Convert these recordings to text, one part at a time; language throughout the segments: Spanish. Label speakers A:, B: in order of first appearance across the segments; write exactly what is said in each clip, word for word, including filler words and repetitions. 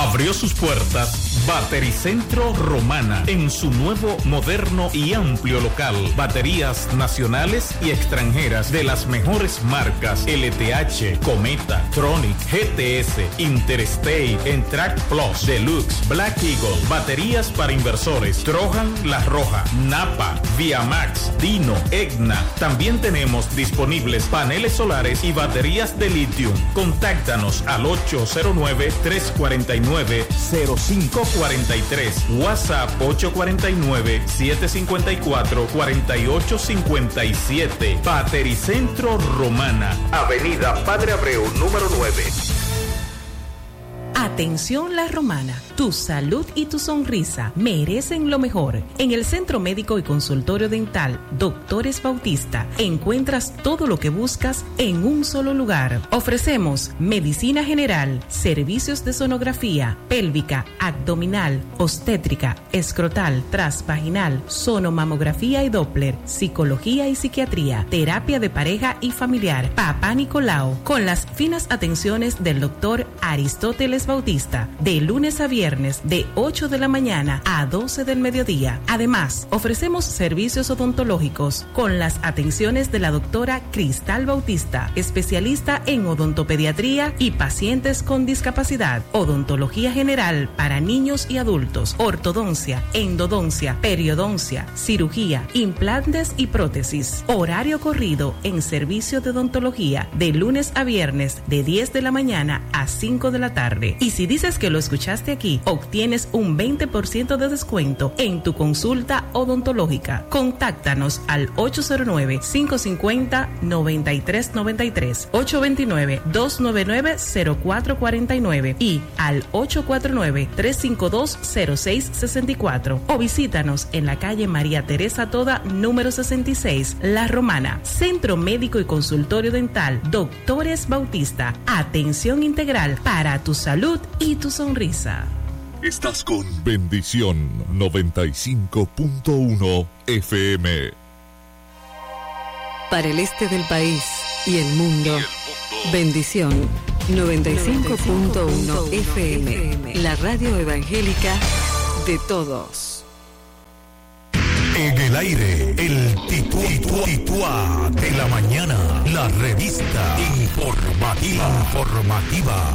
A: Abrió sus puertas Batericentro Romana en su nuevo, moderno y amplio local. Baterías nacionales y extranjeras de las mejores marcas: L T H, Cometa, Tronic, G T S, Interstate, Entrac Plus, Deluxe, Black Eagle. Baterías para inversores: Trojan, La Roja, Napa, Viamax, Dino, Egna. También tenemos disponibles paneles solares y baterías de litio. Contáctanos al ocho cero nueve, tres cuatro nueve, cero cinco cuatro tres, WhatsApp ocho cuatro nueve, siete cinco cuatro, cuatro ocho cinco siete. Batericentro Romana, Avenida Padre Abreu, número nueve.
B: Atención La Romana, tu salud y tu sonrisa merecen lo mejor. En el Centro Médico y Consultorio Dental Doctores Bautista encuentras todo lo que buscas en un solo lugar. Ofrecemos medicina general, servicios de sonografía, pélvica, abdominal, obstétrica, escrotal, transvaginal, sonomamografía y Doppler, psicología y psiquiatría, terapia de pareja y familiar, Papá Nicolau, con las finas atenciones del doctor Aristóteles Bautista, de lunes a viernes de ocho de la mañana a doce del mediodía. Además, ofrecemos servicios odontológicos con las atenciones de la doctora Cristal Bautista, especialista en odontopediatría y pacientes con discapacidad, odontología general para niños y adultos, ortodoncia, endodoncia, periodoncia, cirugía, implantes y prótesis. Horario corrido en servicio de odontología de lunes a viernes de diez de la mañana a cinco de la tarde. Y si dices que lo escuchaste aquí, obtienes un veinte por ciento de descuento en tu consulta odontológica. Contáctanos al ocho cero nueve, cinco cinco cero, nueve tres nueve tres, ocho dos nueve, dos nueve nueve, cero cuatro cuatro nueve y al ocho cuatro nueve, tres cinco dos, cero seis seis cuatro, o visítanos en la calle María Teresa Toda, número sesenta y seis, La Romana. Centro Médico y Consultorio Dental Doctores Bautista. Atención integral para tu salud y tu sonrisa.
C: Estás con Bendición noventa y cinco punto uno F M.
D: Para el este del país y el mundo, Bendición noventa y cinco punto uno F M, la radio evangélica de todos.
E: En el aire, el tituá, tituá, tituá de la mañana, la revista informativa. informativa.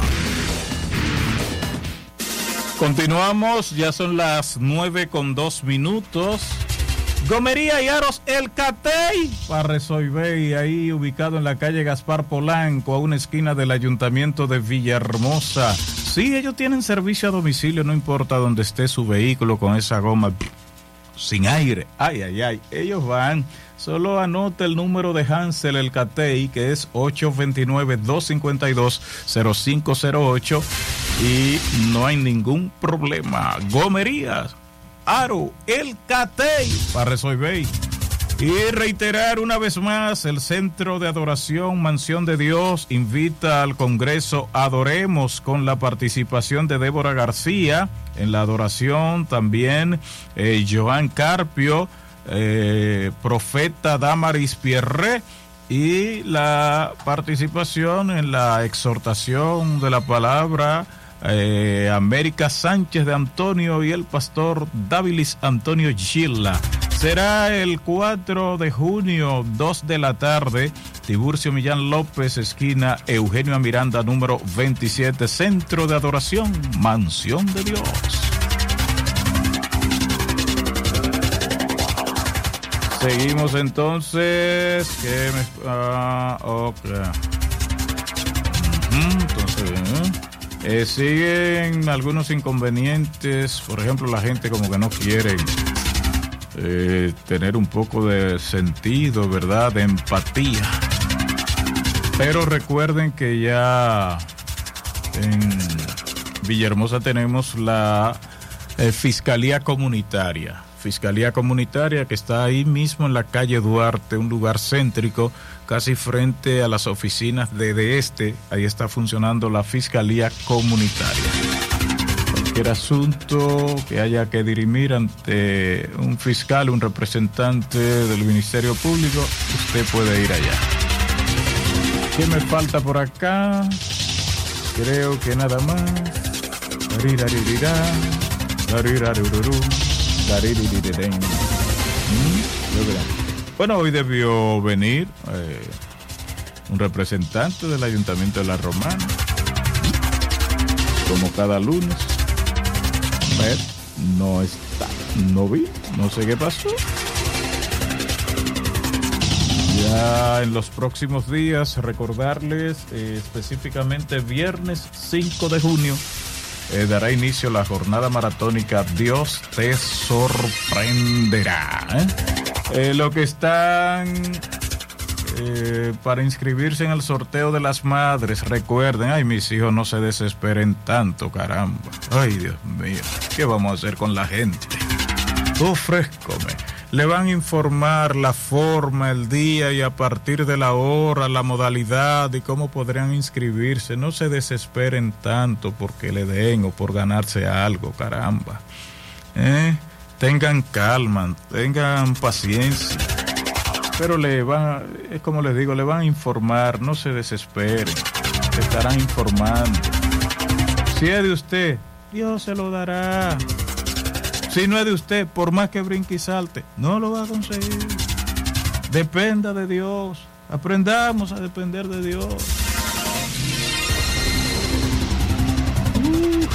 A: Continuamos, ya son las nueve con dos minutos. Gomería y Aros El Catey para resolver, ahí ubicado en la calle Gaspar Polanco, a una esquina del Ayuntamiento de Villahermosa. Sí, ellos tienen servicio a domicilio, no importa dónde esté su vehículo con esa goma sin aire. Ay, ay, ay, ellos van. Solo anota el número de Hansel El Catey, que es ocho dos nueve, dos cinco dos, cero cinco cero ocho, y no hay ningún problema. Gomerías, Aro, El Catey para resolver. Y reiterar una vez más, el Centro de Adoración Mansión de Dios invita al Congreso Adoremos, con la participación de Débora García en la adoración, también eh, Joan Carpio, eh, Profeta Damaris Pierre, y la participación en la exhortación de la palabra eh, América Sánchez de Antonio y el pastor Dávilis Antonio Gila. Será el cuatro de junio, dos de la tarde, Tiburcio Millán López, esquina Eugenio Miranda, número veintisiete, Centro de Adoración Mansión de Dios. Seguimos entonces. ¿Qué me, uh, okay. uh-huh, entonces, eh, siguen algunos inconvenientes. Por ejemplo, la gente como que no quiere eh, tener un poco de sentido, ¿verdad? De empatía. Pero recuerden que ya en Villahermosa tenemos la eh, Fiscalía Comunitaria. Fiscalía Comunitaria que está ahí mismo en la calle Duarte, un lugar céntrico, casi frente a las oficinas de, de este. Ahí está funcionando la Fiscalía Comunitaria. Cualquier asunto que haya que dirimir ante un fiscal, un representante del Ministerio Público, usted puede ir allá. ¿Qué me falta por acá? Creo que nada más. Bueno, hoy debió venir eh, un representante del Ayuntamiento de La Romana, como cada lunes. Pero no está, no vi, no sé qué pasó. Ya en los próximos días, recordarles eh, específicamente viernes cinco de junio, eh, dará inicio la jornada maratónica Dios te sorprenderá. ¿eh? Eh, lo que están eh, para inscribirse en el sorteo de las madres, recuerden, ay, mis hijos, no se desesperen tanto, caramba. Ay, Dios mío, ¿qué vamos a hacer con la gente? Ofrézcome. Le van a informar la forma, el día y a partir de la hora, la modalidad y cómo podrían inscribirse. No se desesperen tanto porque le den o por ganarse algo, caramba. ¿Eh? Tengan calma, tengan paciencia. Pero le van, es como les digo, le van a informar, no se desesperen. Se estarán informando. Si es de usted, Dios se lo dará. Si no es de usted, por más que brinque y salte, no lo va a conseguir. Dependa de Dios. Aprendamos a depender de Dios. Uh.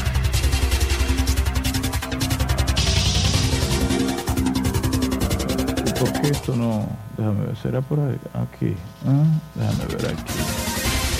A: ¿Por qué esto no? Déjame ver, ¿será por ahí? Aquí. ¿Ah? Déjame ver aquí.